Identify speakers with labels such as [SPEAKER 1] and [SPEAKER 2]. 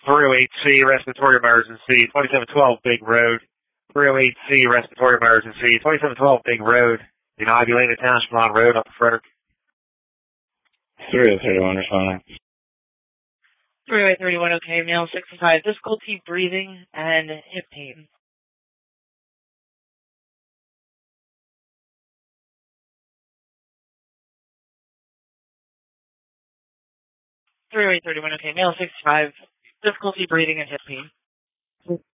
[SPEAKER 1] 308C, respiratory emergency, 2712 Big Road. 308C, respiratory emergency, 2712 Big Road, in Ivy Lane, Township Line Road, up to Frederick.
[SPEAKER 2] 30831 responding.
[SPEAKER 3] 30831, okay, male 65, difficulty breathing and hip pain. 30831, okay, male 65, difficulty breathing and hip pain.